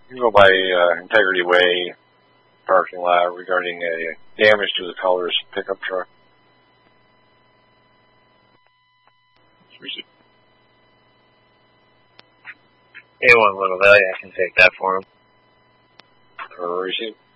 You can go by Integrity Way parking lot regarding a damage to the Colors pickup truck. A1 Little Valley, I can take that for him. Receipt.